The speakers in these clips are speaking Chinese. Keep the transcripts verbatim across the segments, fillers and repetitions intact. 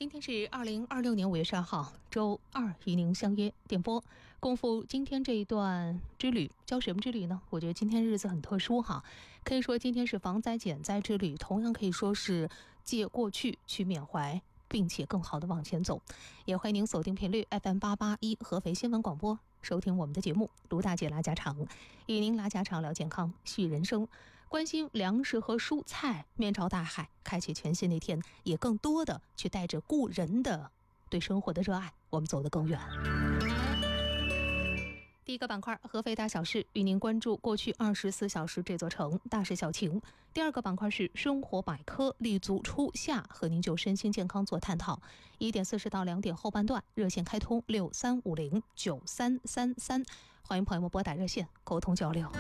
今天是二零二六年五月十二号，周二，与您相约点播，共赴今天这一段之旅。叫什么之旅呢？我觉得今天日子很特殊哈，可以说今天是防灾减灾之旅，同样可以说是借过去去缅怀，并且更好的往前走。也欢迎您锁定频率 F M 八八一合肥新闻广播，收听我们的节目卢大姐拉家常，与您拉家常聊健康续人生，关心粮食和蔬菜，面朝大海，开启全新的一天，也更多的去带着故人的对生活的热爱，我们走得更远。第一个板块合肥大小事，与您关注过去二十四小时这座城大事小情。第二个板块是生活百科，立足初夏，和您就身心健康做探讨。一点四十到两点后半段，热线开通六三五零九三三三，欢迎朋友们拨打热线沟通交流。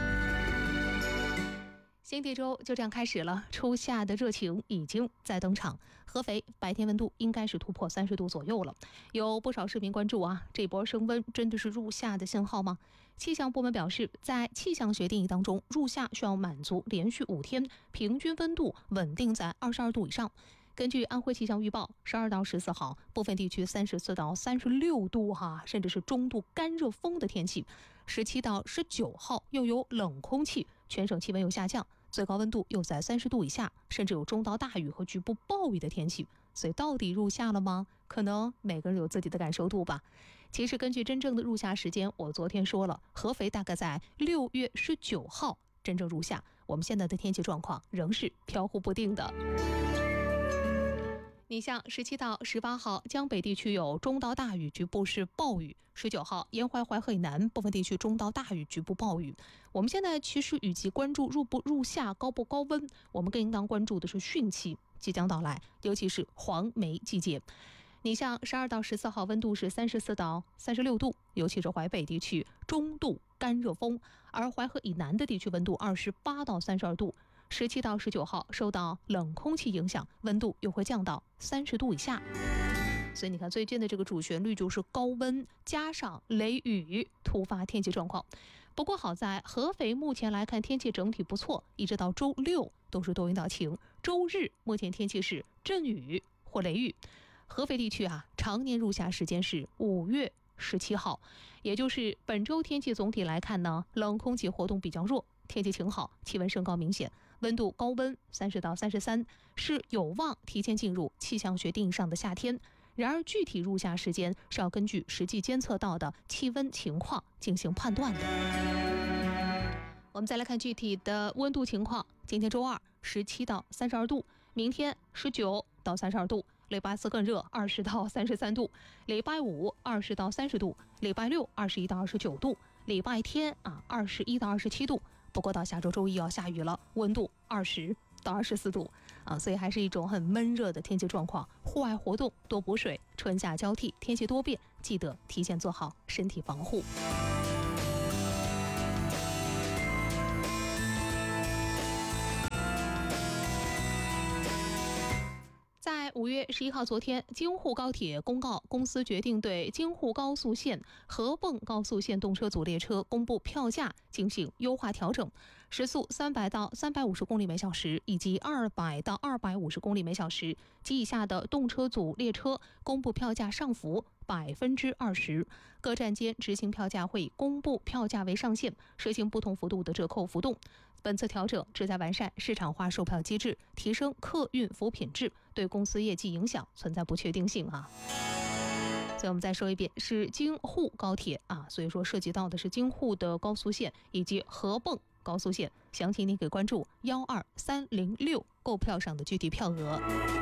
新的一周就这样开始了，初夏的热情已经在登场。合肥白天温度应该是突破三十度左右了，有不少市民关注啊，这波升温真的是入夏的信号吗？气象部门表示，在气象学定义当中，入夏需要满足连续五天平均温度稳定在二十二度以上。根据安徽气象预报，十二到十四号部分地区三十四到三十六度哈，甚至是中度干热风的天气。十七到十九号又有冷空气，全省气温又下降，最高温度又在三十度以下，甚至有中到大雨和局部暴雨的天气。所以到底入夏了吗？可能每个人有自己的感受度吧。其实根据真正的入夏时间，我昨天说了，合肥大概在六月十九号真正入夏。我们现在的天气状况仍是飘忽不定的。你像十七到十八号，江北地区有中到大雨，局部是暴雨；十九号，沿淮淮河以南部分地区中到大雨，局部暴雨。我们现在其实与其关注入不入夏、高不高温，我们更应当关注的是汛期即将到来，尤其是黄梅季节。你像十二到十四号，温度是三十四到三十六度，尤其是淮北地区中度干热风，而淮河以南的地区温度二十八到三十二度。十七到十九号受到冷空气影响，温度又会降到三十度以下。所以你看最近的这个主旋律就是高温加上雷雨突发天气状况。不过好在合肥目前来看天气整体不错，一直到周六都是多云到晴，周日目前天气是阵雨或雷雨。合肥地区啊，常年入夏时间是五月十七号，也就是本周天气总体来看呢，冷空气活动比较弱，天气晴好，气温升高明显，温度高温三十到三十三，是有望提前进入气象学定义上的夏天。然而具体入夏时间是要根据实际监测到的气温情况进行判断的。我们再来看具体的温度情况，今天周二十七到三十二度，明天十九到三十二度，礼拜四更热，二十到三十三度，礼拜五二十到三十度，礼拜六二十一到二十九度，礼拜天啊二十一到二十七度。不过到下周周一要下雨了，温度二十到二十四度啊，所以还是一种很闷热的天气状况。户外活动多补水，春夏交替，天气多变，记得提前做好身体防护。在五月十一号，昨天，京沪高铁公告，公司决定对京沪高速线、合泵高速线动车组列车公布票价进行优化调整，时速三百到三百五十公里每小时以及二百到二百五十公里每小时及以下的动车组列车公布票价上浮百分之二十，各站间执行票价会公布票价为上限，实行不同幅度的折扣浮动。本次调整旨在完善市场化售票机制，提升客运服务品质，对公司业绩影响存在不确定性啊。所以我们再说一遍，是京沪高铁啊，所以说涉及到的是京沪的高速线以及合泵高速线，详情您可以关注幺二三零六购票上的具体票额。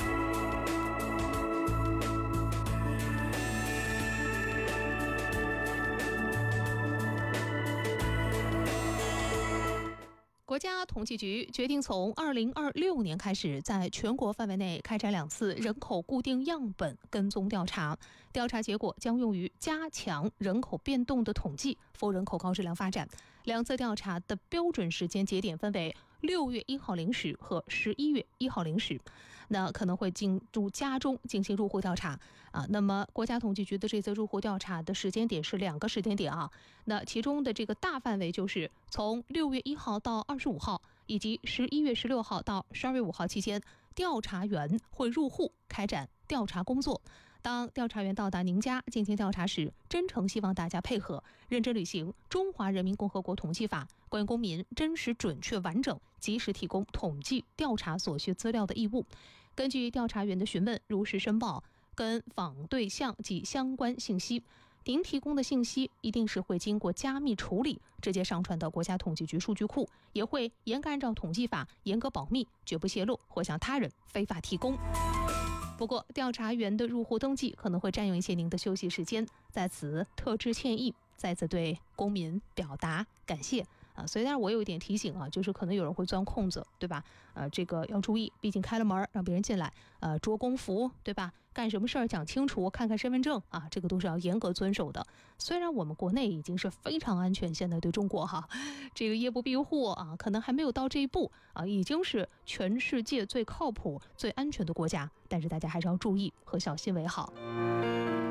国家统计局决定从二零二六年开始，在全国范围内开展两次人口固定样本跟踪调查，调查结果将用于加强人口变动的统计，服务人口高质量发展。两次调查的标准时间节点分为六月一号零时和十一月一号零时，那可能会进入家中进行入户调查啊。那么国家统计局的这次入户调查的时间点是两个时间点啊，那其中的这个大范围就是从六月一号到二十五号，以及十一月十六号到十二月五号期间，调查员会入户开展调查工作。当调查员到达您家进行调查时，真诚希望大家配合，认真履行《中华人民共和国统计法》关于公民真实、准确、完整、及时提供统计调查所需资料的义务。根据调查员的询问，如实申报跟访对象及相关信息。您提供的信息一定是会经过加密处理，直接上传到国家统计局数据库，也会严格按照统计法严格保密，绝不泄露或向他人非法提供。不过，调查员的入户登记可能会占用一些您的休息时间，在此特致歉意，再次对公民表达感谢。啊，所以但是我有一点提醒啊，就是可能有人会钻空子，对吧？呃，这个要注意，毕竟开了门让别人进来，呃，着公服，对吧？干什么事儿讲清楚，看看身份证啊，这个都是要严格遵守的。虽然我们国内已经是非常安全，现在对中国哈，这个夜不闭户啊，可能还没有到这一步啊，已经是全世界最靠谱、最安全的国家，但是大家还是要注意和小心为好。